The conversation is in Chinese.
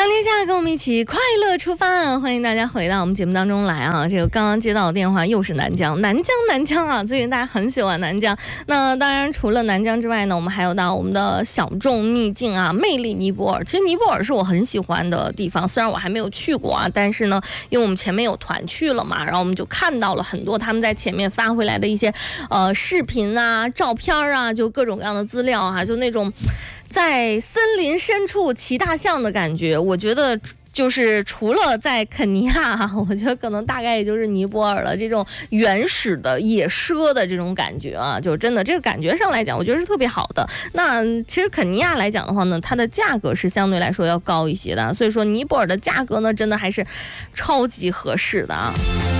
天下跟我们一起快乐出发，欢迎大家回到我们节目当中来啊！这个刚刚接到的电话又是南疆啊！最近大家很喜欢南疆。那当然除了南疆之外呢，我们还有到我们的小众秘境啊，魅力尼泊尔。其实尼泊尔是我很喜欢的地方，虽然我还没有去过啊，但是呢，因为我们前面有团去了嘛，然后我们就看到了很多他们在前面发回来的一些视频啊、照片啊，就各种各样的资料啊，就那种在森林深处骑大象的感觉，我觉得就是除了在肯尼亚，我觉得可能大概也就是尼泊尔了，这种原始的野奢的这种感觉啊，就真的这个感觉上来讲，我觉得是特别好的。那其实肯尼亚来讲的话呢，它的价格是相对来说要高一些的，所以说尼泊尔的价格呢，真的还是超级合适的啊。